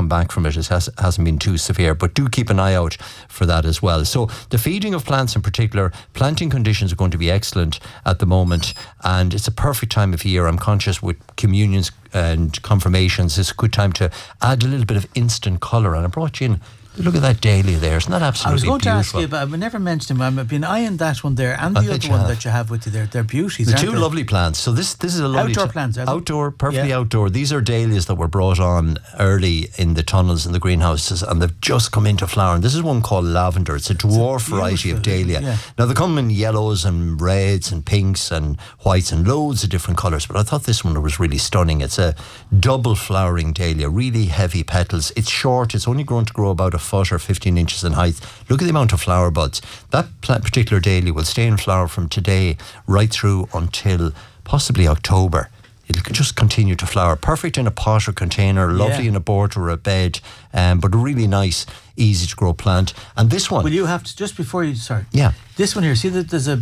come back from it. It hasn't been too severe, but do keep an eye out for that as well. So the feeding of plants in particular, planting conditions are going to be excellent at the moment, and it's a perfect time of year. I'm conscious with communions and confirmations, it's a good time to add a little bit of instant colour. And I brought you in, look at that dahlia there. Isn't that absolutely beautiful? I was going to ask you, but I've never mentioned them. I've been eyeing that one there and the other one that you have with you there. They're beauties, the two lovely plants. So this is a lovely outdoor plants. Outdoor, perfectly outdoor. These are dahlias that were brought on early in the tunnels in the greenhouses, and they've just come into flower. And this is one called lavender. It's a dwarf variety of dahlia. Yeah. Now they come in yellows and reds and pinks and whites and loads of different colours, but I thought this one was really stunning. It's a double flowering dahlia, really heavy petals. It's short. It's only grown to grow about a foot or 15 inches in height. Look at the amount of flower buds. That particular dahlia will stay in flower from today right through until possibly October. It'll just continue to flower. Perfect in a pot or container, lovely in a border or a bed, but a really nice, easy to grow plant. And this one, will you have to, just before you, sorry, this one here, see that there's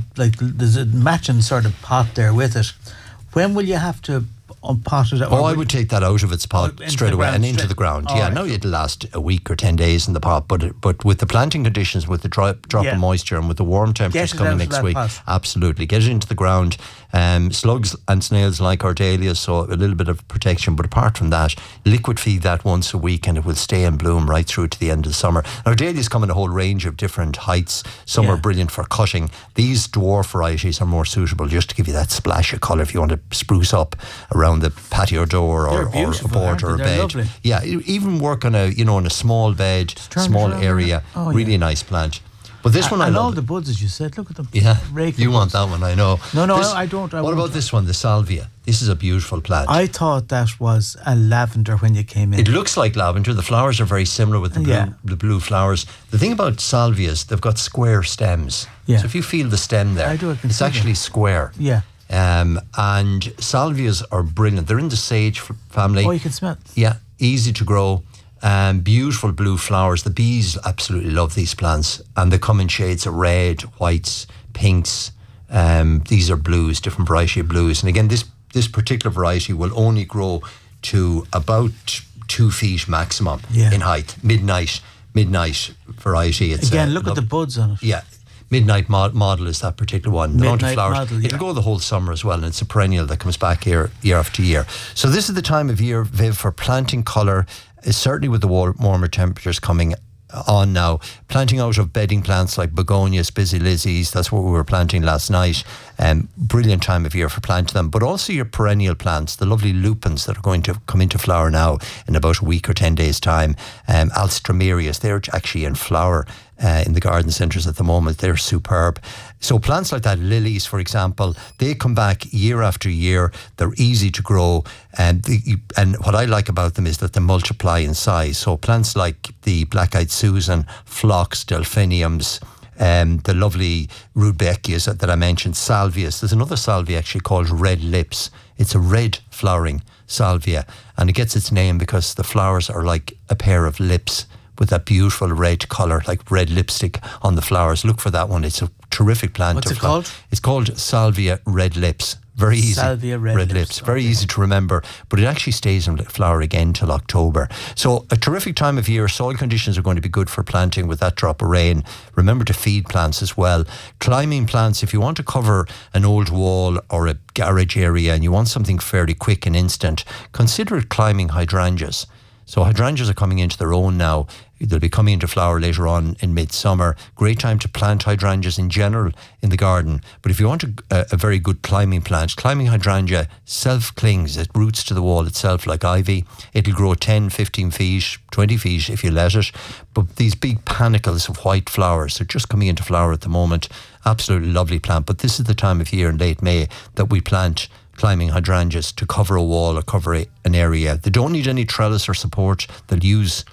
a matching sort of pot there with it. When will you have to unpot it? I would take that out of its pot straight away and into the ground. Now it'll last a week or 10 days in the pot, but with the planting conditions, with the drop of moisture and with the warm temperatures coming next week, absolutely get it into the ground. Slugs and snails like our dahlias, so a little bit of protection, but apart from that, liquid feed that once a week and it will stay in bloom right through to the end of the summer. Our dahlias come in a whole range of different heights. Some are brilliant for cutting. These dwarf varieties are more suitable just to give you that splash of colour if you want to spruce up around the patio door or a border or a bed. Lovely. Yeah, even work on in a small bed, small area. Really nice plant. But this one I love. And all the buds, as you said, look at them. Yeah, you want that one, I know. No, I don't. What about this one, the salvia? This is a beautiful plant. I thought that was a lavender when you came in. It looks like lavender. The flowers are very similar with the blue flowers. The thing about salvias, they've got square stems. Yeah. So if you feel the stem there, it's actually square. Yeah. And salvias are brilliant. They're in the sage family. Oh, you can smell it. Yeah, easy to grow. Beautiful blue flowers. The bees absolutely love these plants, and they come in shades of red, whites, pinks. These are blues, different variety of blues. And again, this particular variety will only grow to about 2 feet maximum in height. Midnight variety. It's look at the buds on it. Yeah. Midnight model is that particular one. The amount of flowers. Model, it'll go the whole summer as well, and it's a perennial that comes back year after year. So this is the time of year, Viv, for planting colour. Certainly with the warmer temperatures coming on now, planting out of bedding plants like begonias, busy lizzies, that's what we were planting last night. Brilliant time of year for planting them, but also your perennial plants, the lovely lupins that are going to come into flower now in about a week or 10 days time. Alstroemerias, they're actually in flower in the garden centres at the moment. They're superb. So plants like that, lilies for example, they come back year after year. They're easy to grow, and what I like about them is that they multiply in size. So plants like the black-eyed Susan, phlox, delphiniums, the lovely rudbeckias that I mentioned, salvias. There's another salvia actually called red lips. It's a red flowering salvia, and it gets its name because the flowers are like a pair of lips with that beautiful red colour, like red lipstick on the flowers. Look for that one. It's a terrific plant. What's it called? It's called Salvia Red Lips. Very easy. Salvia Red Lips. Very easy to remember, but it actually stays in flower again till October. So a terrific time of year. Soil conditions are going to be good for planting with that drop of rain. Remember to feed plants as well. Climbing plants, if you want to cover an old wall or a garage area and you want something fairly quick and instant, consider climbing hydrangeas. So hydrangeas are coming into their own now. They'll be coming into flower later on in midsummer. Great time to plant hydrangeas in general in the garden. But if you want a very good climbing plant, climbing hydrangea self-clings. It roots to the wall itself like ivy. It'll grow 10, 15 feet, 20 feet if you let it. But these big panicles of white flowers are just coming into flower at the moment. Absolutely lovely plant. But this is the time of year in late May that we plant climbing hydrangeas to cover a wall or cover an area. They don't need any trellis or support. They'll use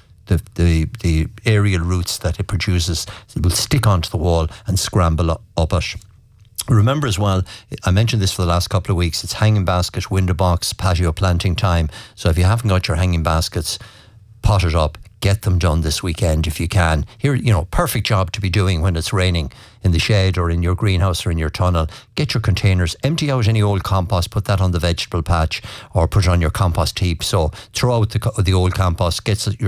the aerial roots that it produces. It will stick onto the wall and scramble up it. Remember as well, I mentioned this for the last couple of weeks, it's hanging basket, window box, patio planting time. So if you haven't got your hanging baskets potted up, get them done this weekend if you can. Here, perfect job to be doing when it's raining in the shed or in your greenhouse or in your tunnel. Get your containers, empty out any old compost, put that on the vegetable patch or put it on your compost heap. So throw out the old compost, get your